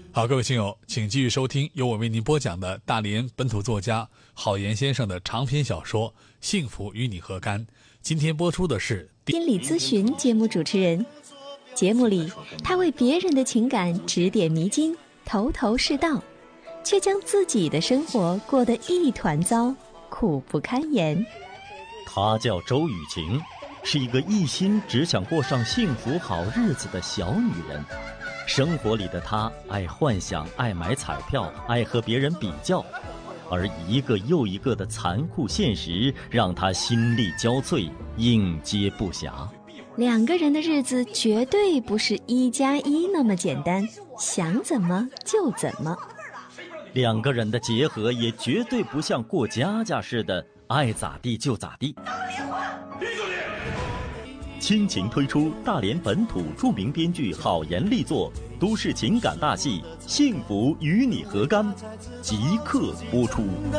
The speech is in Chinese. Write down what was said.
好，各位亲友，请继续收听由我为您播讲的大连本土作家郝岩先生的长篇小说《幸福与你何干》。今天播出的是心理咨询节目主持人。节目里，他为别人的情感指点迷津，头头是道，却将自己的生活过得一团糟，苦不堪言。 她叫周雨晴，是一个一心只想过上幸福好日子的小女人。生活里的她爱幻想，爱买彩票，爱和别人比较，而一个又一个的残酷现实让她心力交瘁，应接不暇。 两个人的日子绝对不是1+1那么简单，想怎么就怎么。 两个人的结合也绝对不像过家家似的，爱咋地就咋地。倾情推出大连本土著名编剧郝岩力作都市情感大戏《幸福与你何干》，即刻播出。